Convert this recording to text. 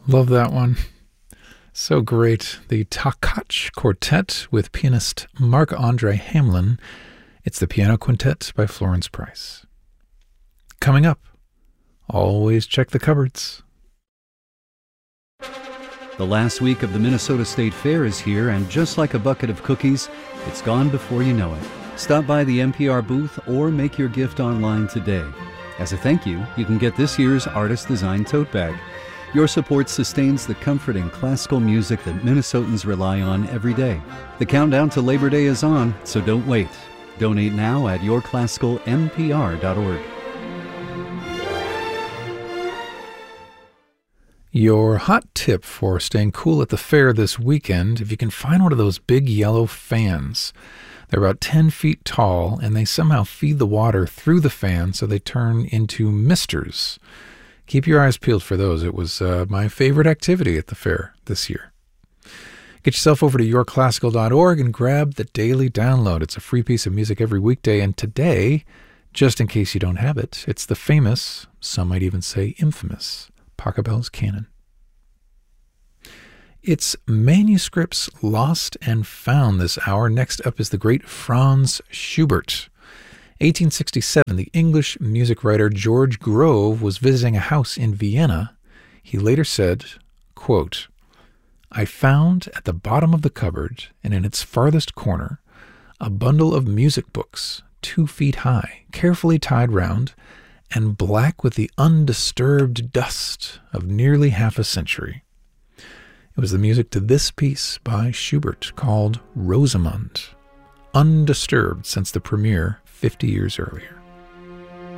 Love that one. So great. The Takach Quartet with pianist Marc-Andre Hamelin. It's the Piano Quintet by Florence Price. Coming up, always check the cupboards. The last week of the Minnesota State Fair is here, and just like a bucket of cookies, it's gone before you know it. Stop by the NPR booth or make your gift online today. As a thank you, you can get this year's artist-designed tote bag. Your support sustains the comforting classical music that Minnesotans rely on every day. The countdown to Labor Day is on, so don't wait. Donate now at yourclassicalnpr.org. Your hot tip for staying cool at the fair this weekend, if you can find one of those big yellow fans. They're about 10 feet tall, and they somehow feed the water through the fan so they turn into misters. Keep your eyes peeled for those. It was my favorite activity at the fair this year. Get yourself over to yourclassical.org and grab the daily download. It's a free piece of music every weekday, and today, just in case you don't have it, it's the famous, some might even say infamous, Pachelbel's Canon. It's manuscripts lost and found this hour. Next up is the great Franz Schubert. 1867, the English music writer George Grove was visiting a house in Vienna. He later said, quote, "I found at the bottom of the cupboard and in its farthest corner a bundle of music books 2 feet high, carefully tied round, and black with the undisturbed dust of nearly half a century." It was the music to this piece by Schubert called Rosamund, undisturbed since the premiere 50 years earlier.